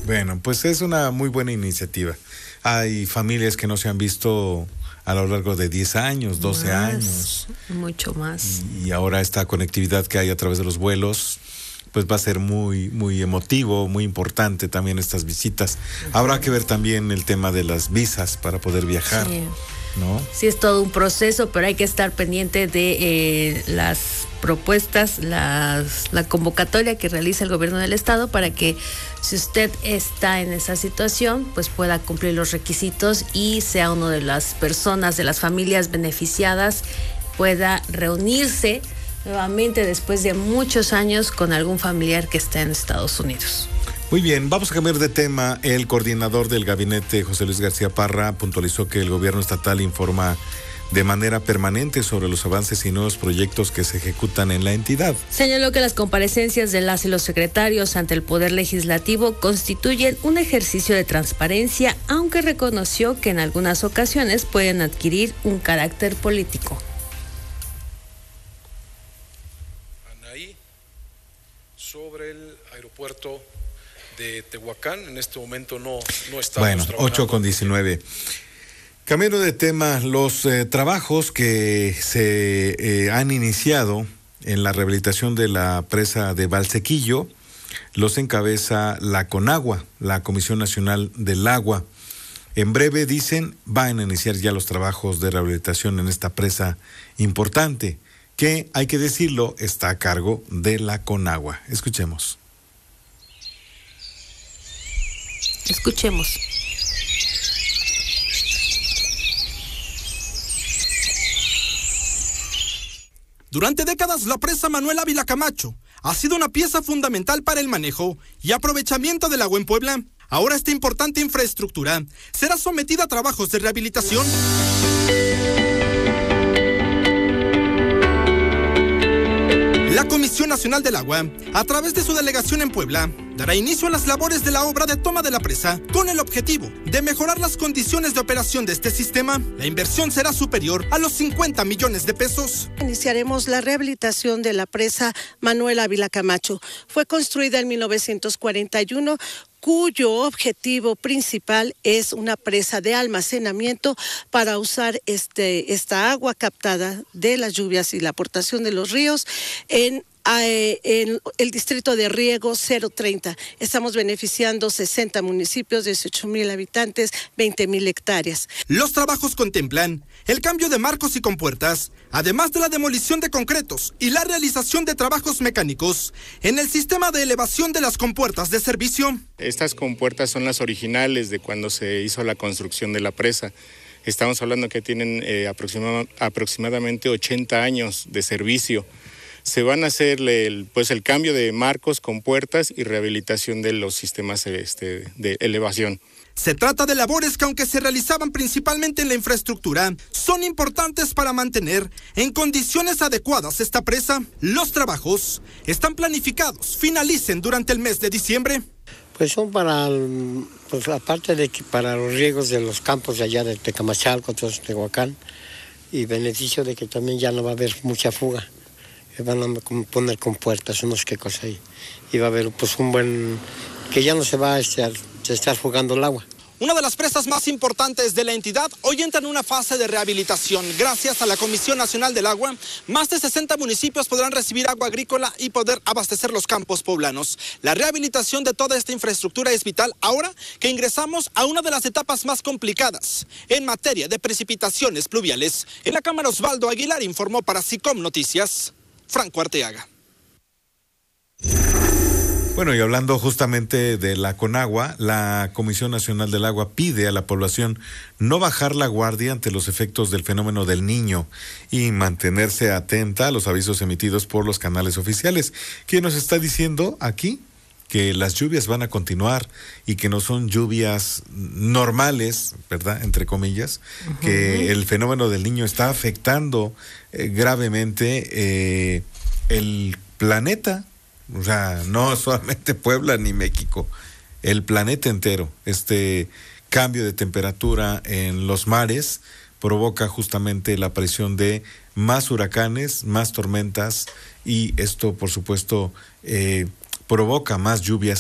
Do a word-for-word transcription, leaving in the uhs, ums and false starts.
Bueno, pues es una muy buena iniciativa. Hay familias que no se han visto a lo largo de diez años, doce más, años. Mucho más. Y, y ahora esta conectividad que hay a través de los vuelos, pues va a ser muy, muy emotivo, muy importante también estas visitas. Uh-huh. Habrá que ver también el tema de las visas para poder viajar. Sí. ¿No? Sí, es todo un proceso, pero hay que estar pendiente de eh, las propuestas, las, la convocatoria que realiza el gobierno del estado para que si usted está en esa situación, pues pueda cumplir los requisitos y sea una de las personas, de las familias beneficiadas, pueda reunirse nuevamente después de muchos años con algún familiar que está en Estados Unidos. Muy bien, vamos a cambiar de tema. El coordinador del gabinete, José Luis García Parra, puntualizó que el gobierno estatal informa de manera permanente sobre los avances y nuevos proyectos que se ejecutan en la entidad. Señaló que las comparecencias de las y los secretarios ante el Poder Legislativo constituyen un ejercicio de transparencia, aunque reconoció que en algunas ocasiones pueden adquirir un carácter político. Anaí, sobre el aeropuerto de Tehuacán, en este momento no, no estamos bueno, trabajando. ocho con diecinueve. Cambiando de tema, los eh, trabajos que se eh, han iniciado en la rehabilitación de la presa de Valsequillo los encabeza la CONAGUA, la Comisión Nacional del Agua. En breve, dicen, van a iniciar ya los trabajos de rehabilitación en esta presa importante, que, hay que decirlo, está a cargo de la CONAGUA. Escuchemos. Escuchemos. Durante décadas, la presa Manuel Ávila Camacho ha sido una pieza fundamental para el manejo y aprovechamiento del agua en Puebla. Ahora esta importante infraestructura será sometida a trabajos de rehabilitación. La Comisión Nacional del Agua, a través de su delegación en Puebla, dará inicio a las labores de la obra de toma de la presa con el objetivo de mejorar las condiciones de operación de este sistema. La inversión será superior a los cincuenta millones de pesos. Iniciaremos la rehabilitación de la presa Manuel Ávila Camacho. Fue construida en mil novecientos cuarenta y uno, cuyo objetivo principal es una presa de almacenamiento para usar este, esta agua captada de las lluvias y la aportación de los ríos en en el distrito de riego cero treinta. Estamos beneficiando sesenta municipios, dieciocho mil habitantes, veinte mil hectáreas. Los trabajos contemplan el cambio de marcos y compuertas, además de la demolición de concretos y la realización de trabajos mecánicos en el sistema de elevación de las compuertas de servicio. Estas compuertas son las originales de cuando se hizo la construcción de la presa. Estamos hablando que tienen eh, aproxima, aproximadamente ochenta años de servicio. Se van a hacer el, pues el cambio de marcos, compuertas y rehabilitación de los sistemas este, de elevación. Se trata de labores que, aunque se realizaban principalmente en la infraestructura, son importantes para mantener en condiciones adecuadas esta presa. Los trabajos están planificados, finalicen durante el mes de diciembre. Pues son para, pues aparte de que para los riegos de los campos de allá de Tecamachalco, Tehuacán, y beneficio de que también ya no va a haber mucha fuga. Van a poner compuertas, unos qué cosa ahí. Y va a haber pues un buen... que ya no se va a estar, a estar jugando el agua. Una de las presas más importantes de la entidad hoy entra en una fase de rehabilitación. Gracias a la Comisión Nacional del Agua, más de sesenta municipios podrán recibir agua agrícola y poder abastecer los campos poblanos. La rehabilitación de toda esta infraestructura es vital ahora que ingresamos a una de las etapas más complicadas en materia de precipitaciones pluviales. En la Cámara, Osvaldo Aguilar informó para SICOM Noticias, Franco Arteaga. Bueno, y hablando justamente de la CONAGUA, la Comisión Nacional del Agua pide a la población no bajar la guardia ante los efectos del fenómeno del Niño y mantenerse atenta a los avisos emitidos por los canales oficiales. ¿Quién nos está diciendo aquí? Que las lluvias van a continuar y que no son lluvias normales, ¿verdad? Entre comillas, uh-huh. Que el fenómeno del Niño está afectando eh, gravemente eh, el planeta. O sea, no solamente Puebla ni México, el planeta entero. Este cambio de temperatura en los mares provoca justamente la aparición de más huracanes, más tormentas y esto, por supuesto, eh, provoca más lluvias